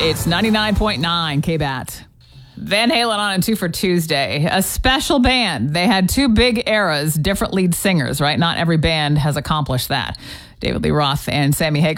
It's 99.9 KBAT. Van Halen on a 2 for Tuesday. A special band. They had two big eras, different lead singers, right? Not every band has accomplished that. David Lee Roth and Sammy Hagar.